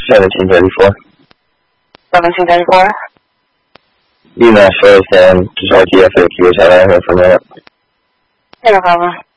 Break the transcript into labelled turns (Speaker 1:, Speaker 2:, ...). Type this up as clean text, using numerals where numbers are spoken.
Speaker 1: 1734.
Speaker 2: 1734?
Speaker 1: UMass Shortstown, Kentucky, FAQ, I haven't heard from that.
Speaker 2: Yeah, no problem.